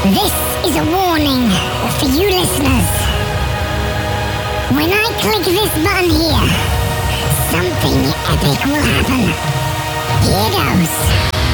This is a warning for you listeners. When I click this button here, something epic will happen. Here goes.